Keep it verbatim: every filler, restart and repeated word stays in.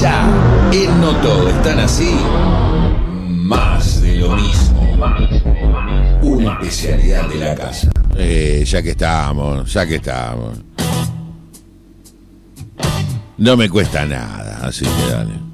ya, en No Todo Están Así, más de lo mismo. Una especialidad de la casa. Eh, ya que estamos, ya que estamos. No me cuesta nada, así que dale.